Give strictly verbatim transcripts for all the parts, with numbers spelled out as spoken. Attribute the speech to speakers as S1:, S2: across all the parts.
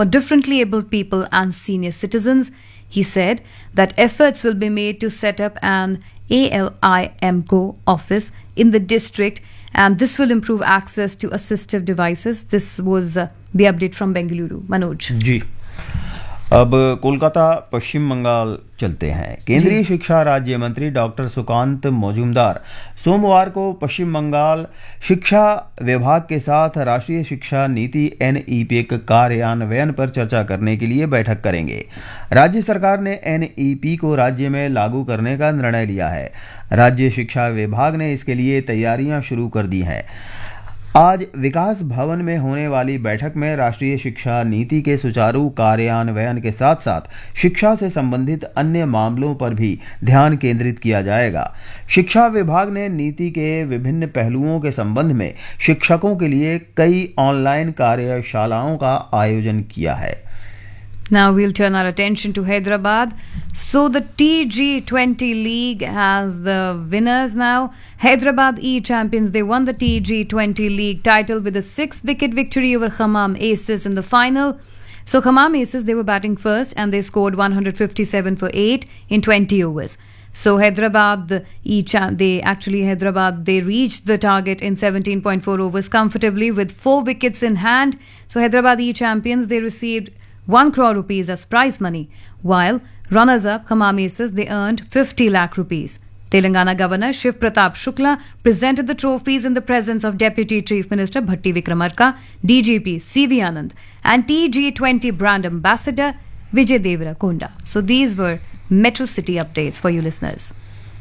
S1: for differently abled people and senior citizens. He said that efforts will be made to set up an A L I M C O office in the district, and this will improve access to assistive devices. This was uh, the update from Bengaluru. Manoj.
S2: जी, अब कोलकाता पश्चिम बंगाल चलते हैं। केंद्रीय शिक्षा राज्य मंत्री doctor Sukanta Majumdar सोमवार को पश्चिम बंगाल शिक्षा विभाग के साथ राष्ट्रीय शिक्षा नीति एन ई पी के कार्यान्वयन पर चर्चा करने के लिए बैठक करेंगे। राज्य सरकार ने एन ई पी को राज्य में लागू करने का निर्णय लिया है। राज्य शिक्षा विभाग ने इसके लिए तैयारियां शुरू कर दी हैं। आज विकास भवन में होने वाली बैठक में राष्ट्रीय शिक्षा नीति के सुचारू कार्यान्वयन के साथ साथ शिक्षा से संबंधित अन्य मामलों पर भी ध्यान केंद्रित किया जाएगा। शिक्षा विभाग ने नीति के विभिन्न पहलुओं के संबंध में शिक्षकों के लिए कई ऑनलाइन कार्यशालाओं का आयोजन किया है।
S1: Now we'll turn our attention to Hyderabad. So the T G twenty League has the winners now. Hyderabad E-Champions, they won the T G twenty League title with a six-wicket victory over Khammam Aces in the final. So Khammam Aces, they were batting first and they scored one hundred fifty-seven for eight in twenty overs. So Hyderabad, the E-Champ, they actually Hyderabad, they reached the target in seventeen point four overs comfortably with four wickets in hand. So Hyderabad E-Champions, they received one crore rupees as prize money, while runners-up Khammam Aces, they earned fifty lakh rupees. Telangana Governor Shiv Pratap Shukla presented the trophies in the presence of Deputy Chief Minister Bhatti Vikramarka, D G P C V Anand and T G twenty brand ambassador Vijay Deverakonda. So these were Metro City updates for you listeners.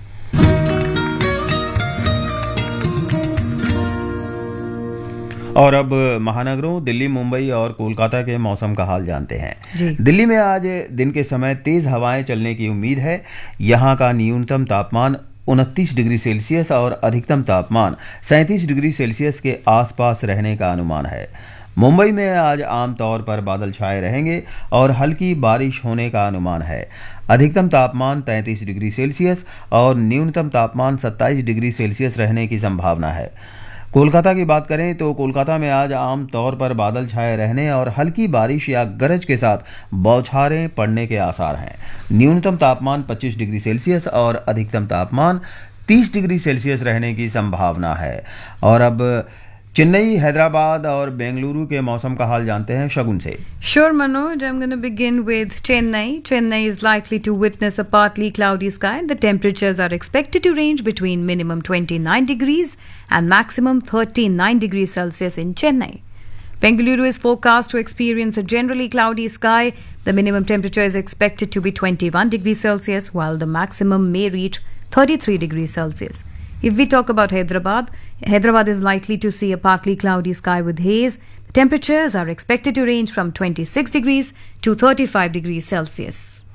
S2: और अब महानगरों दिल्ली, मुंबई और कोलकाता के मौसम का हाल जानते हैं।
S1: जी।
S2: दिल्ली में आज दिन के समय तेज हवाएं चलने की उम्मीद है। यहां का न्यूनतम तापमान उनतीस डिग्री सेल्सियस और अधिकतम तापमान सैंतीस डिग्री सेल्सियस के आसपास रहने का अनुमान है। मुंबई में आज आमतौर पर बादल छाए रहेंगे और हल्की बारिश होने का अनुमान है। अधिकतम तापमान तैंतीस डिग्री सेल्सियस और न्यूनतम तापमान सत्ताईस डिग्री सेल्सियस रहने की संभावना है। कोलकाता की बात करें तो कोलकाता में आज आम तौर पर बादल छाए रहने और हल्की बारिश या गरज के साथ बौछारें पड़ने के आसार हैं। न्यूनतम तापमान पच्चीस डिग्री सेल्सियस और अधिकतम तापमान तीस डिग्री सेल्सियस रहने की संभावना है। और अब चेन्नई, हैदराबाद और बेंगलुरु के मौसम का हाल जानते हैं शगुन से।
S1: Sure, Manoj. I'm going to begin with Chennai. Chennai is likely to witness a partly cloudy sky. The temperatures are expected to range between minimum twenty-nine degrees and maximum thirty-nine degrees Celsius in Chennai. Bengaluru is forecast to experience a generally cloudy sky. The minimum temperature is expected to be twenty-one degrees Celsius, while the maximum may reach thirty-three degrees Celsius. If we talk about Hyderabad, Hyderabad is likely to see a partly cloudy sky with haze. The temperatures are expected to range from twenty-six degrees to thirty-five degrees Celsius.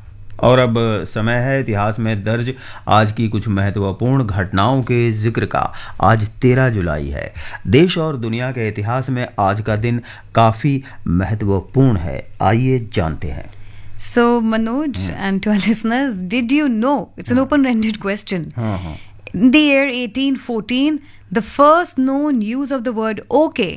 S2: और अब समय है इतिहास में दर्ज आज की कुछ महत्वपूर्ण घटनाओं के जिक्र का। आज तेरह जुलाई है। देश और दुनिया के इतिहास में आज का दिन काफी महत्वपूर्ण है। आइए जानते हैं।
S1: So Manoj hmm. and to our listeners, did you know? It's an hmm. open-ended question.
S2: Hmm. Hmm.
S1: In the year eighteen fourteen, the first known use of the word okay,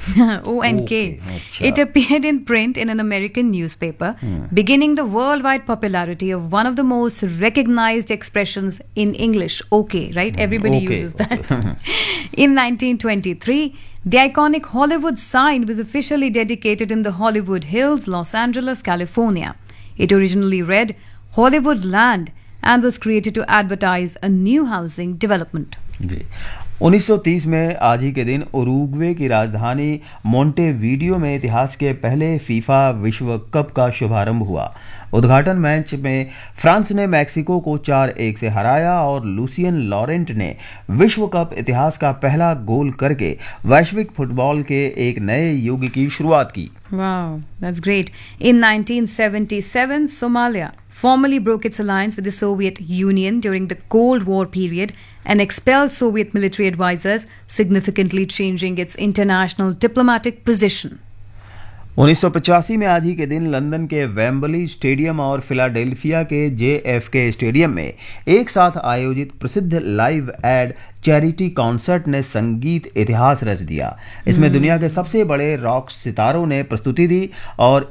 S1: O N K,
S2: okay,
S1: it appeared in print in an American newspaper, hmm. beginning the worldwide popularity of one of the most recognized expressions in English, okay, right? Everybody
S2: okay.
S1: uses that. In nineteen twenty-three, the iconic Hollywood sign was officially dedicated in the Hollywood Hills, Los Angeles, California. It originally read Hollywood Land and was created to advertise a new housing development.
S2: जी उन्नीस सौ तीस में आज ही के दिन Uruguay की राजधानी Montevideo में इतिहास के पहले फीफा विश्व कप का शुभारंभ हुआ। उद्घाटन मैच में फ्रांस ने मैक्सिको को चार एक से हराया और लुसियन लॉरेंट ने विश्व कप इतिहास का पहला गोल करके वैश्विक फुटबॉल के एक नए युग की शुरुआत की।
S1: Wow, that's great. In nineteen seventy-seven, Somalia formally broke its alliance with the Soviet Union during the Cold War period and expelled Soviet military advisors, significantly changing its international diplomatic position.
S2: उन्नीस सौ पचासी में आज ही के दिन London के Wembley stadium और Philadelphia के जे एफ के स्टेडियम में एक साथ आयोजित प्रसिद्ध लाइव एड चैरिटी कॉन्सर्ट ने संगीत इतिहास रच दिया। इसमें दुनिया के सबसे बड़े रॉक सितारों ने प्रस्तुति दी और